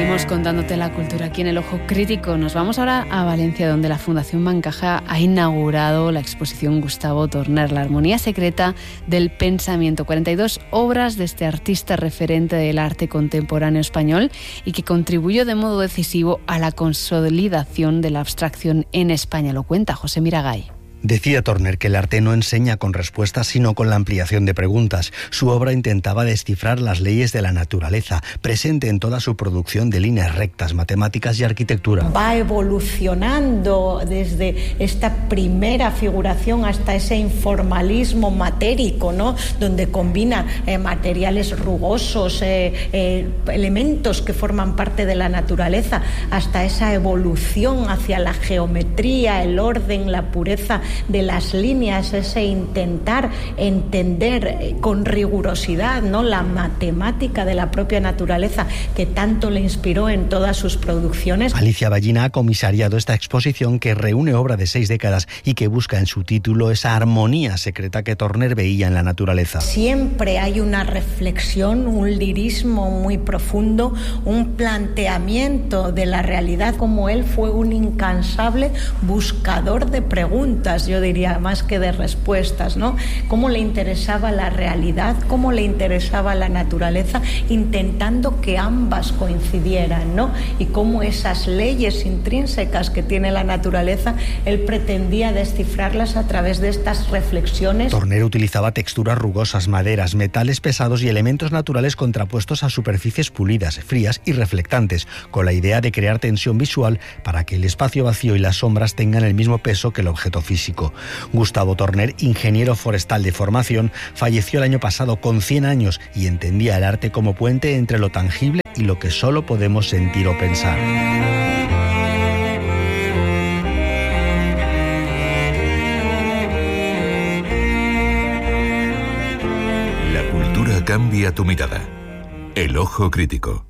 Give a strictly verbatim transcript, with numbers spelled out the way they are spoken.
Seguimos contándote la cultura aquí en El Ojo Crítico. Nos vamos ahora a Valencia, donde la Fundación Bancaja ha inaugurado la exposición Gustavo Torner, la armonía secreta del pensamiento. cuarenta y dos obras de este artista referente del arte contemporáneo español y que contribuyó de modo decisivo a la consolidación de la abstracción en España. Lo cuenta José Miragay. Decía Torner que el arte no enseña con respuestas, sino con la ampliación de preguntas. Su obra intentaba descifrar las leyes de la naturaleza, presente en toda su producción de líneas rectas, matemáticas y arquitectura. Va evolucionando desde esta primera figuración hasta ese informalismo matérico, ¿no? Donde combina eh, materiales rugosos, eh, eh, elementos que forman parte de la naturaleza, hasta esa evolución hacia la geometría, el orden, la pureza de las líneas, ese intentar entender con rigurosidad, ¿no?, la matemática de la propia naturaleza que tanto le inspiró en todas sus producciones. Alicia Ballina ha comisariado esta exposición que reúne obra de seis décadas y que busca en su título esa armonía secreta que Torner veía en la naturaleza. Siempre hay una reflexión, un lirismo muy profundo, un planteamiento de la realidad, como él fue un incansable buscador de preguntas, yo diría, más que de respuestas, ¿no? Cómo le interesaba la realidad, cómo le interesaba la naturaleza, intentando que ambas coincidieran, ¿no? Y cómo esas leyes intrínsecas que tiene la naturaleza, él pretendía descifrarlas a través de estas reflexiones. Torner utilizaba texturas rugosas, maderas, metales pesados y elementos naturales contrapuestos a superficies pulidas, frías y reflectantes, con la idea de crear tensión visual para que el espacio vacío y las sombras tengan el mismo peso que el objeto físico. Gustavo Torner, ingeniero forestal de formación, falleció el año pasado con cien años y entendía el arte como puente entre lo tangible y lo que solo podemos sentir o pensar. La cultura cambia tu mirada. El Ojo Crítico.